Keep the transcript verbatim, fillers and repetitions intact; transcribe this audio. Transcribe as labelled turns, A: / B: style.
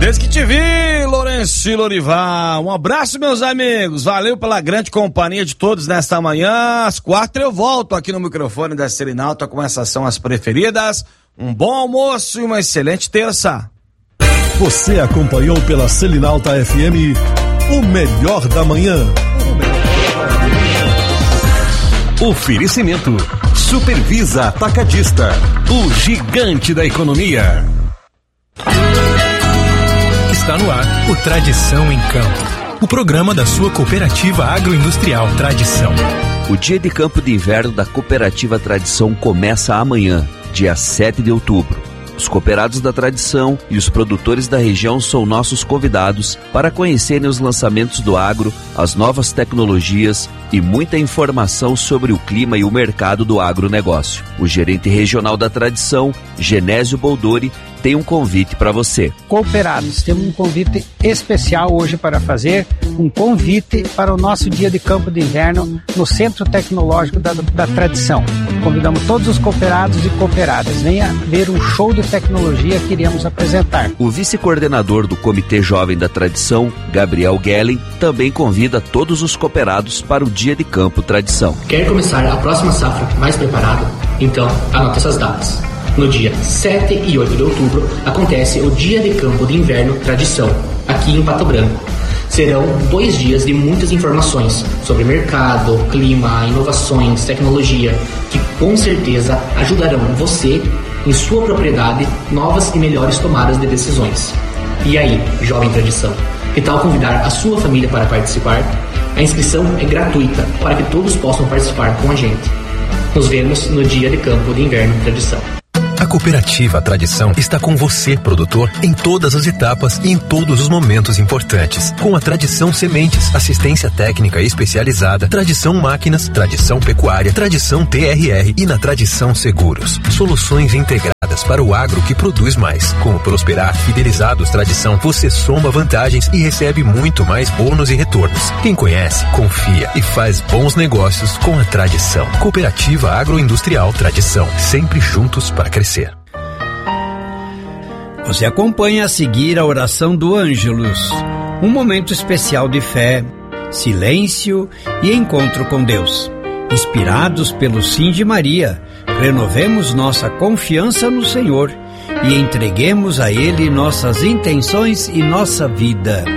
A: Desde que te vi, Lourenço Lorival. Um abraço, meus amigos. Valeu pela grande companhia de todos nesta manhã. Às quatro eu volto aqui no microfone da Selinalta com essas são as preferidas. Um bom almoço e uma excelente terça.
B: Você acompanhou pela Selinalta F M o melhor da manhã.
C: Oferecimento Supervisa Atacadista, o gigante da economia.
D: Está no ar o Tradição em Campo, o programa da sua cooperativa agroindustrial Tradição.
E: O dia de campo de inverno da cooperativa Tradição começa amanhã, dia sete de outubro. Os cooperados da Tradição e os produtores da região são nossos convidados para conhecerem os lançamentos do agro, as novas tecnologias e muita informação sobre o clima e o mercado do agronegócio. O gerente regional da Tradição, Genésio Boldori, tem um convite para você.
F: Cooperados, temos um convite especial hoje para fazer, um convite para o nosso dia de campo de inverno no Centro Tecnológico da, da Tradição. Convidamos todos os cooperados e cooperadas. Venha ver um show de tecnologia que iremos apresentar.
E: O vice-coordenador do Comitê Jovem da Tradição, Gabriel Gellen, também convida todos os cooperados para o dia de campo Tradição.
G: Quer começar a próxima safra mais preparado? Então, anote essas datas. No dia sete e oito de outubro, acontece o Dia de Campo de Inverno Tradição, aqui em Pato Branco. Serão dois dias de muitas informações sobre mercado, clima, inovações, tecnologia, que com certeza ajudarão você, em sua propriedade, novas e melhores tomadas de decisões. E aí, jovem Tradição, que tal convidar a sua família para participar? A inscrição é gratuita para que todos possam participar com a gente. Nos vemos no Dia de Campo de Inverno Tradição.
D: A cooperativa Tradição está com você, produtor, em todas as etapas e em todos os momentos importantes. Com a Tradição Sementes, assistência técnica especializada, Tradição Máquinas, Tradição Pecuária, Tradição T R R e na Tradição Seguros. Soluções integradas para o agro que produz mais. Com o Prosperar Fidelizados Tradição, você soma vantagens e recebe muito mais bônus e retornos. Quem conhece, confia e faz bons negócios com a Tradição. Cooperativa Agroindustrial Tradição, sempre juntos para crescer.
H: Você acompanha a seguir a oração do Ângelus, um momento especial de fé, silêncio e encontro com Deus. Inspirados pelo Sim de Maria, renovemos nossa confiança no Senhor e entreguemos a Ele nossas intenções e nossa vida.